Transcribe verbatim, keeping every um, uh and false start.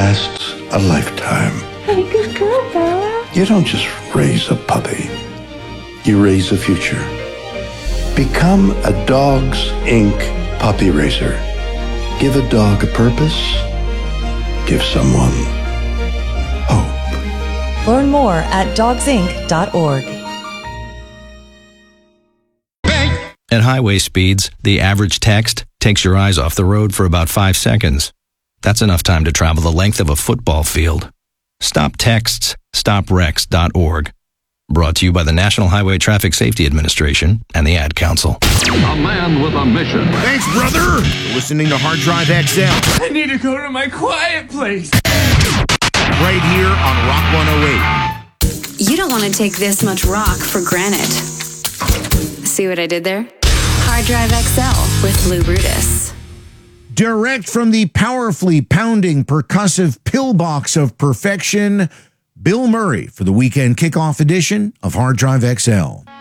lasts a lifetime. Hey, good girl, Bella. You don't just raise a puppy. You raise a future. Become a Dogs Incorporated puppy raiser. Give a dog a purpose. Give someone hope. Learn more at dogs inc dot org. At highway speeds, the average text takes your eyes off the road for about five seconds. That's enough time to travel the length of a football field. Stop texts, stop wrecks dot org. Brought to you by the National Highway Traffic Safety Administration and the Ad Council. A man with a mission. Thanks, brother. You're listening to Hard Drive X L. I need to go to my quiet place. Right here on Rock one oh eight. You don't want to take this much rock for granted. See what I did there? Hard Drive X L with Lou Brutus. Direct from the powerfully pounding percussive pillbox of perfection, Bill Murray for the weekend kickoff edition of Hard Drive X L.